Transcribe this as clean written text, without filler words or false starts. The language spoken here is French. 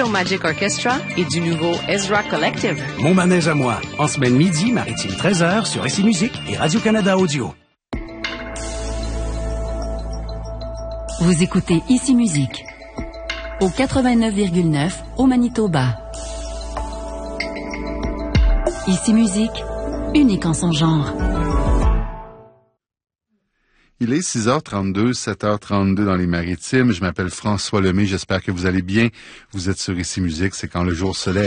Sound Magic Orchestra et du nouveau Ezra Collective. Mon manège à moi, en semaine midi, maritime 13h sur SI Musique et Radio-Canada Audio. Vous écoutez Ici Musique au 89,9 au Manitoba. Ici Musique, unique en son genre. Il est 6h32, 7h32 dans les Maritimes. Je m'appelle François Lemay. J'espère que vous allez bien. Vous êtes sur Ici Musique. C'est quand le jour se lève.